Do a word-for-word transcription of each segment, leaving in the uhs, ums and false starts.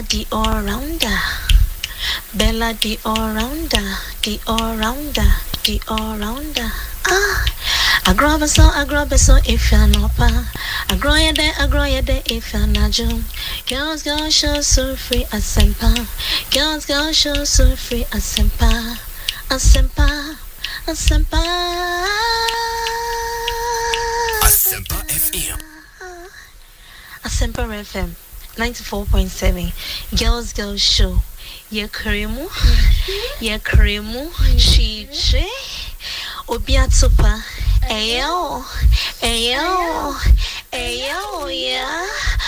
Bella the all-rounder. Bella the all-rounder. The all-rounder. The all-rounder. Ah. I grow up so, I grow up so if you're not pa. I grow ya there, I grow ya there if you're not June. Girls, girls, show so free as sempa. Girls, girls, show so free as sempa. As sempa. As sempa. Asempa F M. Asempa F M ninety-four point seven. Girls, girls, show. Ye kremu. Ye kremu. She, she. Obiatupa. Ayo, ayo, ayo, yeah.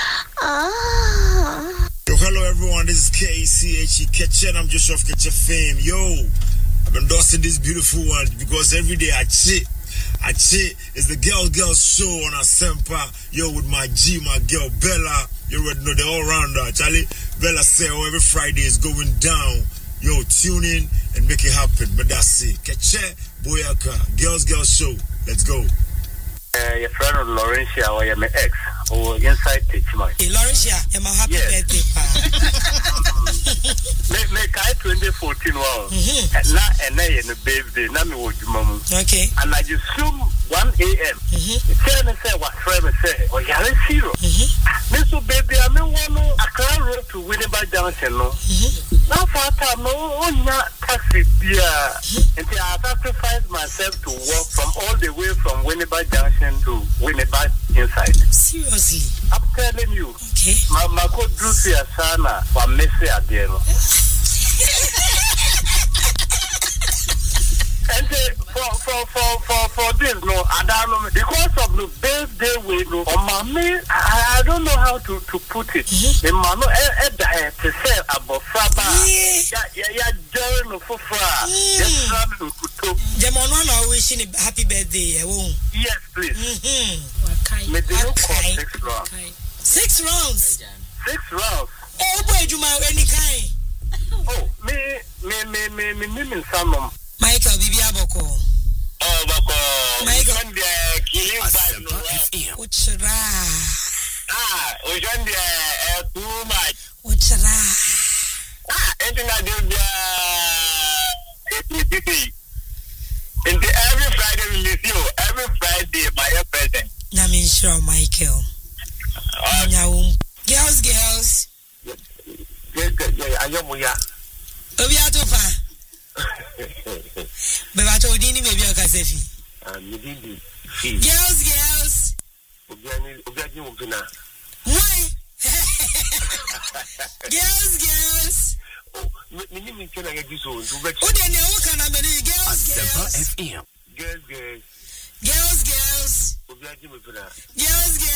Ah. Yo, hello everyone. This is K C H E Ketchen. I'm just off Ketchen Fame. Yo, I've been endorsing this beautiful one because every day I cheat. I cheat. It's the Girl Girl Show on Asempa. Yo, with my G, my girl Bella. You already know the all rounder. Charlie, Bella say, oh, every Friday is going down. Yo, tune in and make it happen. But that's it. Ketchen, Boyaka, Girls Girl Show. Let's go. Uh, your friend of Laurentia or your ex or inside Tichma. Hey, Laurentia, you're my happy yes. birthday, pa. Make make I twenty fourteen wow. And now and now in the birthday, now me would mum. Okay. And I just zoom one a m. The friend say what friend say, oh yeah, let's zero. Mister baby, I mean one a car road to Winneba Junction, no. Now for time, no, oh not taxi beer. Until I sacrifice myself to walk from all the way from Winneba Junction to Winneba inside. Seriously? I'm telling you. Okay. My my code drew to sana for messy again. And for for for for for this no, I don't know because of the birthday way no. On my me, I, I don't know how to to put it. The man no e die to say about fraba. Yeah yeah yeah, join no for fra. Yes, from kuto. The man one wishing a happy birthday. Yes, please. Mhm. Me do call six rounds. Six rounds. Six rounds. Oh boy, you my any kind. Oh, me me me me me me me some. Michael Bibi Aboko. Oh, Boko. Michael. When the killing vibe no. Uchra. Ah, when the uh, too much. Uchra. Ah, anything I do the. In the every Friday we miss you. Every Friday by your present. Na min sure Michael. Uh, girls, girls. Yes, yes, I am Muya. Obi atofa. Beba to dini baby okasefi. Ah, me didi. Girls, girls. Obi ani, obi ani mukina. Why? Girls, girls. Oh, me me me kena get this one. O de ne o kana me girls, girls. Girls, girls. Girls, girls. Obi ani mukina. Girls, girls.